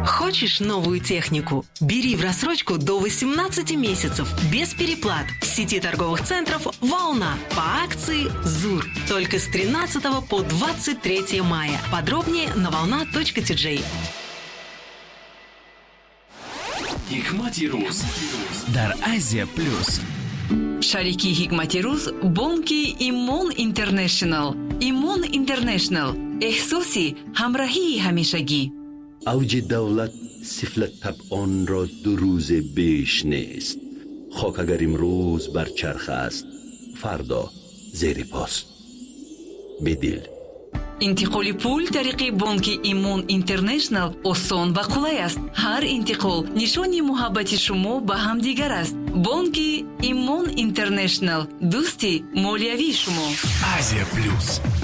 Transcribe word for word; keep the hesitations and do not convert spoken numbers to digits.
Хочешь новую технику? Бери в рассрочку до восемнадцати месяцев, без переплат. В сети торговых центров «Волна» по акции «ЗУР». Только с тринадцатого по двадцать третье мая. Подробнее на волна точка ти джей. Хикмати Руз. Дар Азия Плюс. Шарики Хикмати Руз бонки Имон Интернешнл. Имон Интернешнл. احساسی همراهی همیشگی. اوج دولت سفلت طبعان را دو روز بیش نیست. خاک اگر امروز بر چرخ است فردا زیر پاست. بدل انتقال پول طریق بانک ایمون اینترنشنال آسان و قلای است. هر انتقال نشانی محبت شما به هم دیگر است. بانک ایمون اینترنشنال، دوستی مالیوی شما. Азия Плюс.